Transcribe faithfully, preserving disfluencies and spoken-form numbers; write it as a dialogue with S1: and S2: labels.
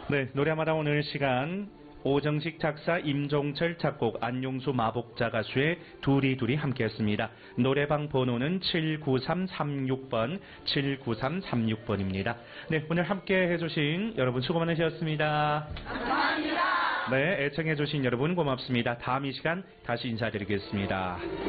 S1: 네, 노래마다 오늘 시간 오정식 작사, 임종철 작곡, 안용수 마복자 가수의 둘이 둘이 함께했습니다. 노래방 번호는 칠구삼삼육 번, 칠구삼삼육 번입니다. 네, 오늘 함께 해주신 여러분 수고 많으셨습니다.
S2: 감사합니다.
S1: 네, 애청해주신 여러분 고맙습니다. 다음 이 시간 다시 인사드리겠습니다.